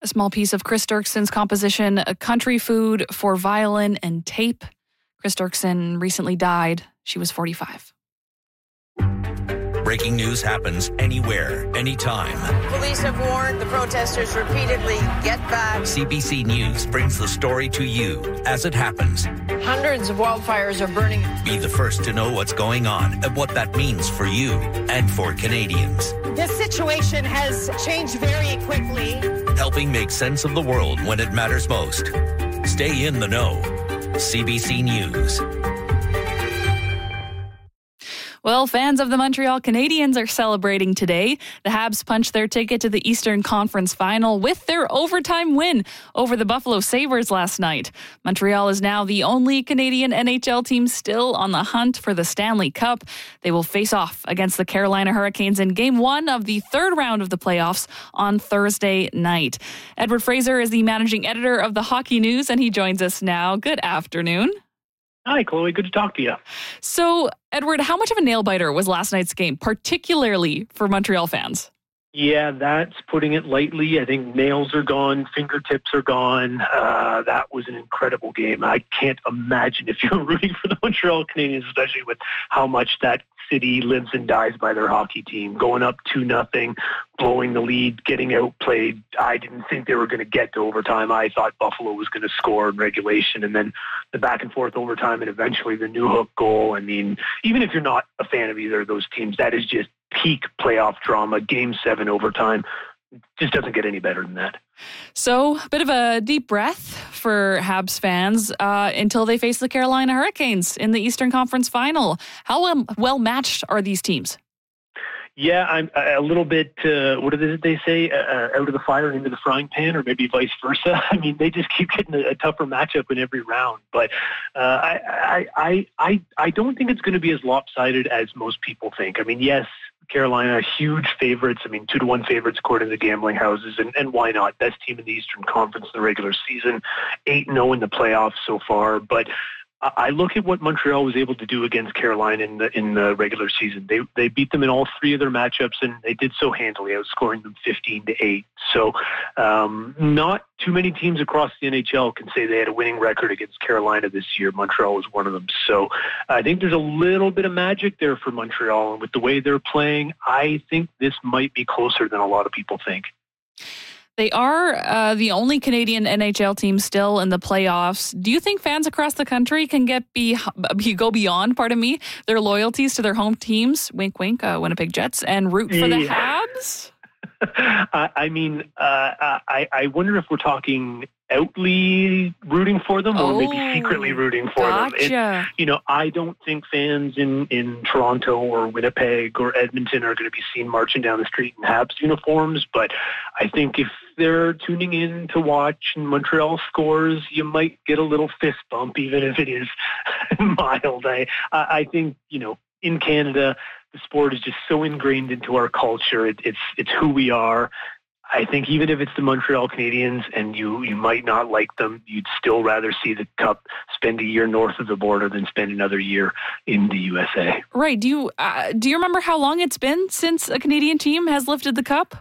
A small piece of Chris Dirkson's composition, A Country Food for Violin and Tape. Chris Dirkson recently died. She was 45. Breaking news happens anywhere, anytime. Police have warned the protesters repeatedly, get back. CBC News brings the story to you as it happens. Hundreds of wildfires are burning. Be the first to know what's going on and what that means for you and for Canadians. This situation has changed very quickly. Helping make sense of the world when it matters most. Stay in the know. CBC News. Well, fans of the Montreal Canadiens are celebrating today. The Habs punched their ticket to the Eastern Conference Final with their overtime win over the Buffalo Sabres last night. Montreal is now the only Canadian NHL team still on the hunt for the Stanley Cup. They will face off against the Carolina Hurricanes in Game 1 of the third round of the playoffs on Thursday night. Edward Fraser is the managing editor of the Hockey News, and he joins us now. Good afternoon. Hi, Chloe. Good to talk to you. So, Edward, how much of a nail-biter was last night's game, particularly for Montreal fans? Yeah, that's putting it lightly. I think nails are gone, fingertips are gone. That was an incredible game. I can't imagine if you're rooting for the Montreal Canadiens, especially with how much that city lives and dies by their hockey team. Going up 2-0, blowing the lead, getting outplayed. I didn't think they were going to get to overtime. I thought Buffalo was going to score in regulation, and then the back and forth overtime, and eventually the Newhook goal. I mean, even if you're not a fan of either of those teams, that is just peak playoff drama. Game 7 overtime just doesn't get any better than that. So, a bit of a deep breath for Habs fans until they face the Carolina Hurricanes in the Eastern Conference Final. How well matched are these teams? Yeah, I'm a little bit, what did they say, out of the fire and into the frying pan, or maybe vice versa. I mean, they just keep getting a tougher matchup in every round. But I don't think it's going to be as lopsided as most people think. I mean, yes, Carolina, huge favorites. I mean, 2-1 favorites according to the gambling houses. And why not? Best team in the Eastern Conference in the regular season, 8-0 in the playoffs so far. But I look at what Montreal was able to do against Carolina in the regular season. They beat them in all three of their matchups, and they did so handily, outscoring them 15-8. So not too many teams across the NHL can say they had a winning record against Carolina this year. Montreal was one of them. So I think there's a little bit of magic there for Montreal, and with the way they're playing, I think this might be closer than a lot of people think. They are the only Canadian NHL team still in the playoffs. Do you think fans across the country can go beyond, their loyalties to their home teams, wink, wink, Winnipeg Jets, and root for the Habs? I mean, I wonder if we're talking outly rooting for them or maybe secretly rooting for them. I don't think fans in Toronto or Winnipeg or Edmonton are going to be seen marching down the street in Habs uniforms, but I think if they're tuning in to watch and Montreal scores, you might get a little fist bump, even if it is mild. I think, in Canada, the sport is just so ingrained into our culture. It's who we are. I think even if it's the Montreal Canadiens and you might not like them, you'd still rather see the Cup spend a year north of the border than spend another year in the USA. Right. Do you remember how long it's been since a Canadian team has lifted the Cup?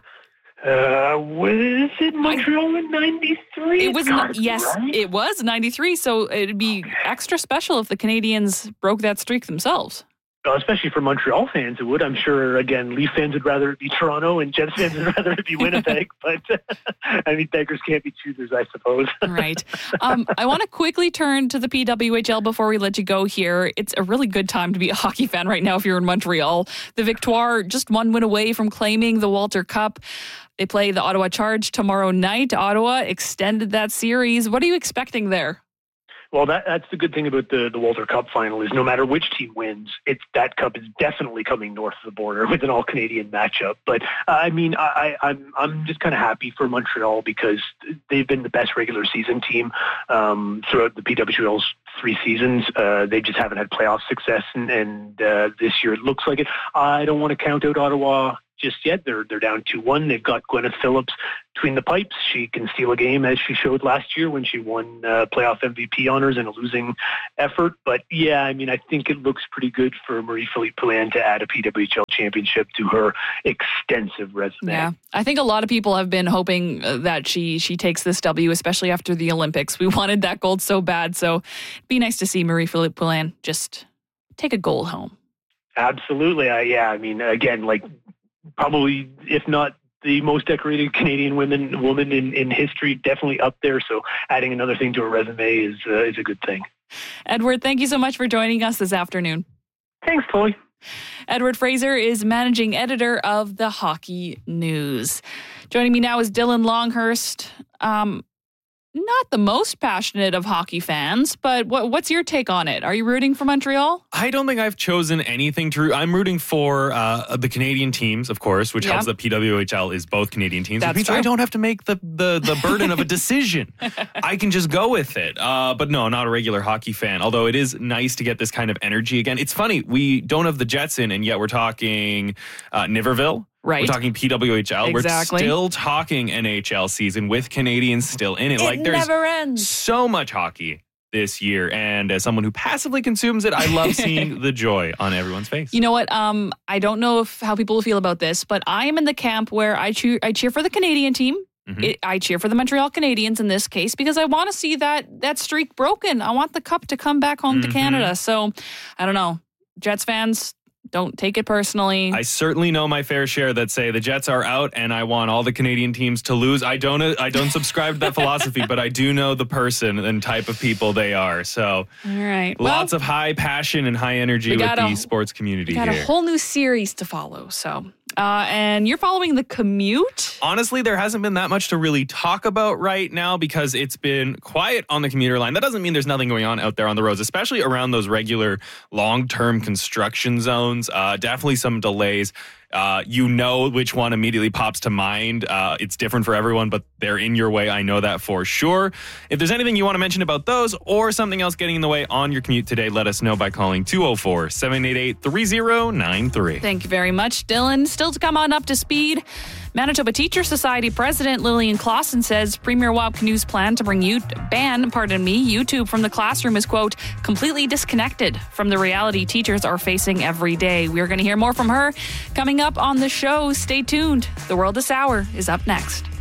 Was it Montreal in 93? It was It was 93. So it'd be extra special if the Canadiens broke that streak themselves. Especially for Montreal fans, it would. I'm sure, again, Leaf fans would rather it be Toronto and Jets fans would rather it be Winnipeg. But, beggars can't be choosers, I suppose. Right. I want to quickly turn to the PWHL before we let you go here. It's a really good time to be a hockey fan right now if you're in Montreal. The Victoire just one win away from claiming the Walter Cup. They play the Ottawa Charge tomorrow night. Ottawa extended that series. What are you expecting there? Well, that's the good thing about the Walter Cup final is no matter which team wins, that cup is definitely coming north of the border with an all-Canadian matchup. But I'm just kind of happy for Montreal because they've been the best regular season team throughout the PWHL's 3 seasons. They just haven't had playoff success, and this year it looks like it. I don't want to count out Ottawa just yet. They're down 2-1. They've got Gwyneth Phillips between the pipes. She can steal a game, as she showed last year when she won playoff MVP honors in a losing effort. But yeah, I mean, I think it looks pretty good for Marie-Philippe Poulin to add a PWHL championship to her extensive resume. Yeah, I think a lot of people have been hoping that she takes this W, especially after the Olympics. We wanted that gold so bad, so it'd be nice to see Marie-Philippe Poulin just take a gold home. Absolutely. I mean, again, like probably, if not the most decorated Canadian woman in history, definitely up there. So adding another thing to her resume is a good thing. Edward, thank you so much for joining us this afternoon. Thanks, Chloe. Edward Fraser is managing editor of the Hockey News. Joining me now is Dylan Longhurst. Not the most passionate of hockey fans, but what's your take on it? Are you rooting for Montreal? I don't think I've chosen anything to root. I'm rooting for the Canadian teams, of course, which helps that PWHL is both Canadian teams. That's which means true. I don't have to make the burden of a decision. I can just go with it. But no, not a regular hockey fan, although it is nice to get this kind of energy again. It's funny, we don't have the Jets in, and yet we're talking Niverville. Right. We're talking PWHL. Exactly. We're still talking NHL season with Canadians still in it. It there's never ends. So much hockey this year. And as someone who passively consumes it, I love seeing the joy on everyone's face. You know what? I don't know how people will feel about this, but I am in the camp where I cheer for the Canadian team. Mm-hmm. I cheer for the Montreal Canadiens in this case because I want to see that streak broken. I want the cup to come back home to Canada. So I don't know. Jets fans, don't take it personally. I certainly know my fair share that say the Jets are out and I want all the Canadian teams to lose. I don't subscribe to that philosophy, but I do know the person and type of people they are. So all right. Lots of high passion and high energy with the sports community here. We got a whole new series to follow. So and you're following The Commute? Honestly, there hasn't been that much to really talk about right now because it's been quiet on the commuter line. That doesn't mean there's nothing going on out there on the roads, especially around those regular long-term construction zones. Definitely some delays. You know which one immediately pops to mind. It's different for everyone, but they're in your way. I know that for sure. If there's anything you want to mention about those or something else getting in the way on your commute today, let us know by calling 204-788-3093. Thank you very much, Dylan. Still to come on up to speed, Manitoba Teacher Society President Lillian Clausen says Premier Wab Kinu's plan to ban YouTube from the classroom is, quote, completely disconnected from the reality teachers are facing every day. We're going to hear more from her coming up on the show. Stay tuned. The World This Hour is up next.